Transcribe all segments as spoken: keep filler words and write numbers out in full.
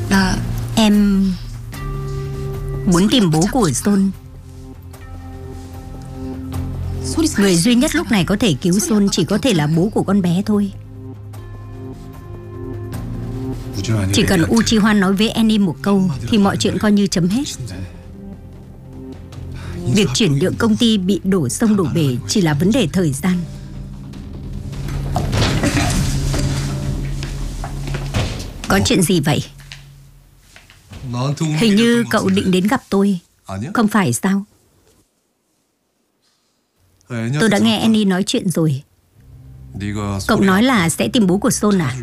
나 Em muốn tìm bố của Sol. Người duy nhất lúc này có thể cứu Sol chỉ có thể là bố của con bé thôi. Chỉ cần Uchiwa nói với Annie một câu thì mọi chuyện coi như chấm hết. Việc chuyển nhượng công ty bị đổ sông đổ bể chỉ là vấn đề thời gian. Có chuyện gì vậy? Hình như cậu định đến gặp tôi. Không phải sao? Tôi đã nghe Annie nói chuyện rồi. Cậu nói là sẽ tìm bố của Sol à?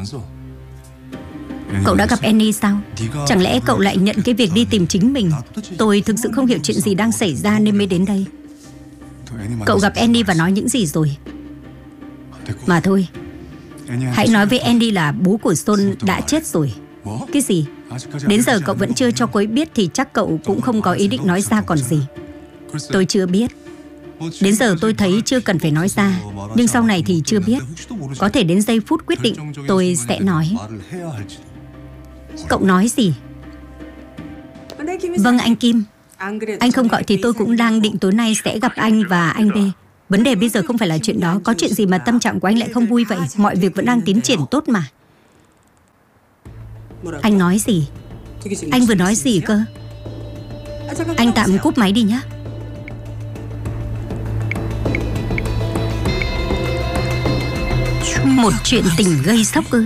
Cậu đã gặp Annie sao? Chẳng lẽ cậu lại nhận cái việc đi tìm chính mình? Tôi thực sự không hiểu chuyện gì đang xảy ra nên mới đến đây. Cậu gặp Annie và nói những gì rồi? Mà thôi, hãy nói với Annie là bố của Sol đã chết rồi. Cái gì? Đến giờ cậu vẫn chưa cho cô ấy biết thì chắc cậu cũng không có ý định nói ra còn gì. Tôi chưa biết. Đến giờ tôi thấy chưa cần phải nói ra. Nhưng sau này thì chưa biết. Có thể đến giây phút quyết định tôi sẽ nói. Cậu nói gì? Vâng anh Kim. Anh không gọi thì tôi cũng đang định tối nay sẽ gặp anh và anh B. Vấn đề bây giờ không phải là chuyện đó. Có chuyện gì mà tâm trạng của anh lại không vui vậy? Mọi việc vẫn đang tiến triển tốt mà. Anh nói gì? Anh vừa nói gì cơ? Anh tạm cúp máy đi nhé. Một chuyện tình gây sốc ư?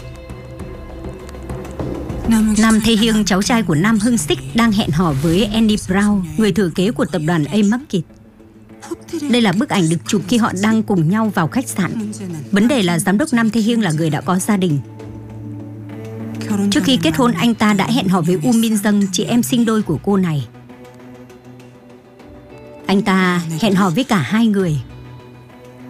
Nam Tae Hyung, cháu trai của Nam Hưng Sik, đang hẹn hò với Andy Brown, người thừa kế của tập đoàn A-Market. Đây là bức ảnh được chụp khi họ đang cùng nhau vào khách sạn. Vấn đề là giám đốc Nam Tae Hyung là người đã có gia đình. Trước khi kết hôn, anh ta đã hẹn hò với U Min Jung, chị em sinh đôi của cô này. Anh ta hẹn hò với cả hai người.